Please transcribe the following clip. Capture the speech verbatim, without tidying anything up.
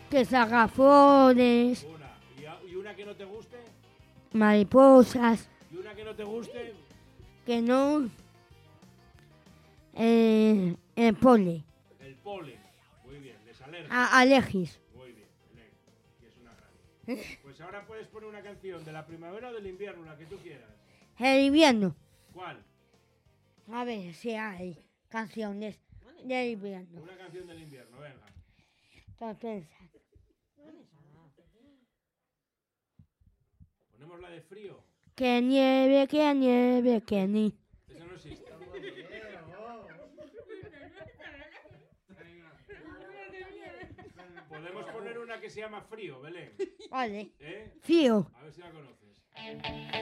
Que salga flores. Una. ¿Y, a- y una que no te guste? Mariposas. ¿Y una que no te guste? Que no. Eh, el pole. El polen. Muy bien, les alergia. A- alergis. Muy bien, Belén. Y es una gran. Pues ahora puedes poner una canción de la primavera o del invierno, la que tú quieras. El invierno. ¿Cuál? A ver si hay canciones del invierno. Una canción del invierno, venga. Entonces, Ponemos la de frío. que nieve, que nieve, que ni. Eso no existe. Podemos poner una que se llama Frío, Belén. Vale. ¿Eh? Frío. A ver si la conoces.